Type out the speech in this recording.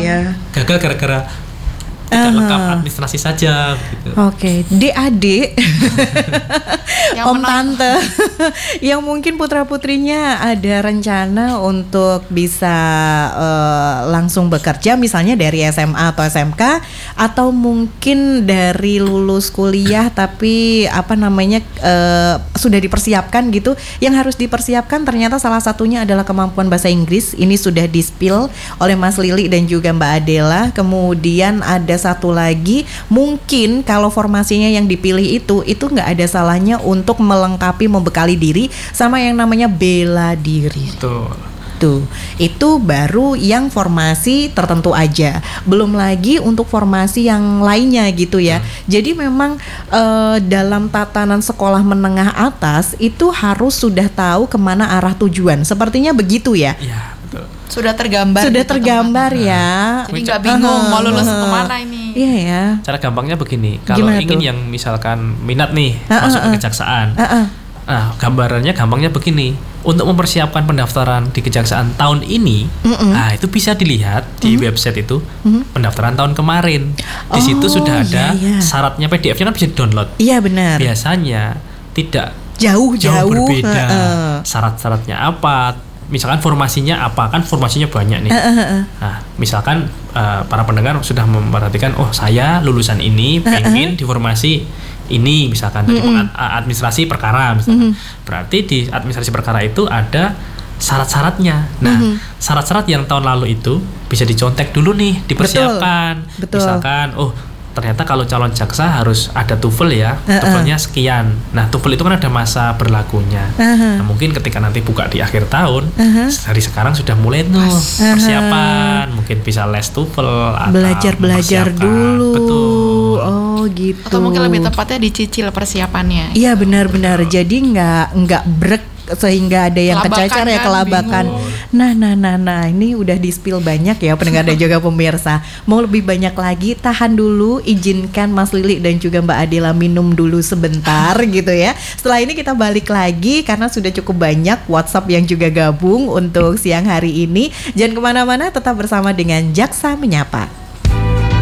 gagal gara-gara tidak lengkap administrasi saja gitu. Oke, adik om tante yang mungkin putra-putrinya ada rencana untuk bisa langsung bekerja misalnya dari SMA atau SMK, atau mungkin dari lulus kuliah tapi sudah dipersiapkan gitu. Yang harus dipersiapkan ternyata salah satunya adalah kemampuan bahasa Inggris. Ini sudah di-spill oleh Mas Lili dan juga Mbak Adela. Kemudian ada satu lagi, mungkin kalau formasinya yang dipilih itu nggak ada salahnya untuk melengkapi, membekali diri sama yang namanya bela diri. Tuh, itu baru yang formasi tertentu aja. Belum lagi untuk formasi yang lainnya gitu ya. Jadi memang dalam tatanan sekolah menengah atas itu harus sudah tahu kemana arah tujuan. Sepertinya begitu ya. Iya, betul. Sudah tergambar ya. Jadi nggak bingung mau lulus kemana ini. Iya ya. Cara gampangnya begini, kalau ingin yang misalkan minat nih masuk ke kejaksaan, nah gambarannya gampangnya begini, untuk mempersiapkan pendaftaran di kejaksaan tahun ini, nah itu bisa dilihat di website itu pendaftaran tahun kemarin. Di situ sudah ada syaratnya, PDF-nya kan bisa di-download. Iya benar. Biasanya tidak jauh berbeda. Syarat-syaratnya apa? Misalkan formasinya apa, kan formasinya banyak nih. Nah, misalkan para pendengar sudah memperhatikan, oh saya lulusan ini pengen di formasi ini, misalkan dari administrasi perkara misalkan. Berarti di administrasi perkara itu ada syarat-syaratnya. Nah, syarat-syarat yang tahun lalu itu bisa dicontek dulu nih, dipersiapkan. Betul. Misalkan, oh ternyata kalau calon jaksa harus ada TOEFL ya, TOEFL-nya sekian. Nah, TOEFL itu kan ada masa berlakunya. Nah, mungkin ketika nanti buka di akhir tahun, dari sekarang sudah mulai tuh persiapan. Mungkin bisa les TOEFL atau belajar dulu. Betul. Oh, gitu. Atau mungkin lebih tepatnya dicicil persiapannya. Iya, benar-benar. Jadi nggak brek sehingga ada yang kecacar ya, kelabakan. Nah, ini udah di-spill banyak ya pendengar dan juga pemirsa. Mau lebih banyak lagi, tahan dulu, izinkan Mas Lili dan juga Mbak Adela minum dulu sebentar gitu ya. Setelah ini kita balik lagi karena sudah cukup banyak WhatsApp yang juga gabung untuk siang hari ini. Jangan kemana-mana, tetap bersama dengan Jaksa Menyapa.